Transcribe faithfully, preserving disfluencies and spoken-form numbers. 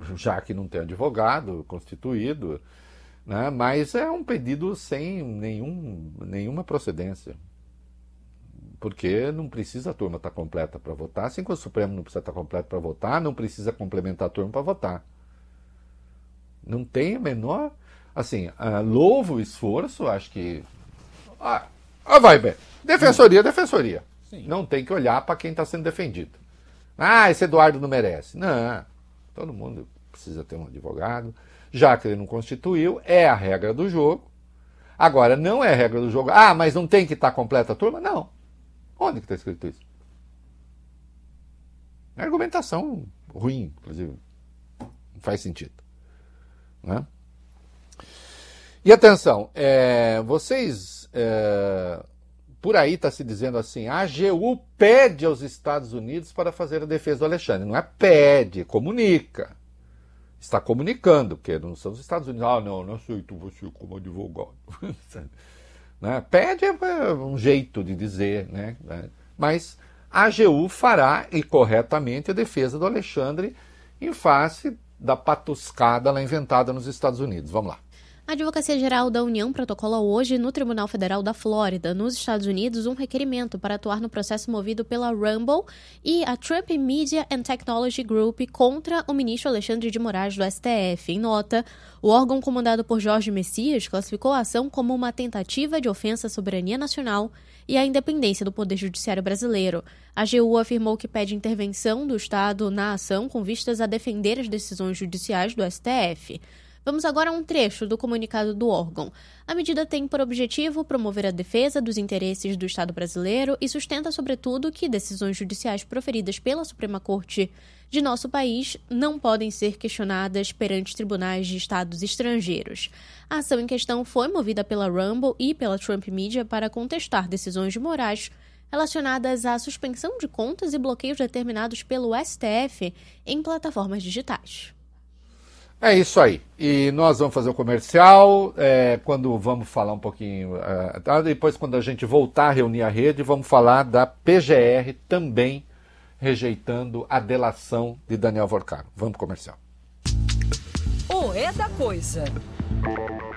já que não tem advogado constituído, né? Mas é um pedido sem nenhum, nenhuma procedência. Porque não precisa a turma estar completa para votar, assim como o Supremo não precisa estar completo para votar, não precisa complementar a turma para votar. Não tem a menor... Assim, uh, louvo o esforço, acho que... Ah, ah vai bem. Defensoria, defensoria. Sim. Não tem que olhar para quem está sendo defendido. Ah, esse Eduardo não merece. Não, todo mundo precisa ter um advogado. Já que ele não constituiu, é a regra do jogo. Agora, não é a regra do jogo. Ah, mas não tem que estar completa a turma? Não. Onde que está escrito isso? É argumentação ruim, inclusive. Não faz sentido. Né? E atenção, é, vocês... É, por aí está se dizendo assim, a AGU pede aos Estados Unidos para fazer a defesa do Alexandre. Não é pede, comunica. Está comunicando, porque não são os Estados Unidos. Ah, não, não aceito você como advogado. Né? Pede é um jeito de dizer, né? Mas a AGU fará, e corretamente, a defesa do Alexandre em face da patuscada lá inventada nos Estados Unidos. Vamos lá. A Advocacia Geral da União protocola hoje no Tribunal Federal da Flórida, nos Estados Unidos, um requerimento para atuar no processo movido pela Rumble e a Trump Media and Technology Group contra o ministro Alexandre de Moraes do S T F. Em nota, o órgão comandado por Jorge Messias classificou a ação como uma tentativa de ofensa à soberania nacional e à independência do Poder Judiciário brasileiro. A AGU afirmou que pede intervenção do Estado na ação com vistas a defender as decisões judiciais do S T F. Vamos agora a um trecho do comunicado do órgão. A medida tem por objetivo promover a defesa dos interesses do Estado brasileiro e sustenta, sobretudo, que decisões judiciais proferidas pela Suprema Corte de nosso país não podem ser questionadas perante tribunais de estados estrangeiros. A ação em questão foi movida pela Rumble e pela Trump Media para contestar decisões de Moraes relacionadas à suspensão de contas e bloqueios determinados pelo S T F em plataformas digitais. É isso aí. E nós vamos fazer o comercial, é, quando vamos falar um pouquinho... É, tá? Depois, quando a gente voltar a reunir a rede, vamos falar da P G R também rejeitando a delação de Daniel Vorcaro. Vamos pro comercial. O É da Coisa.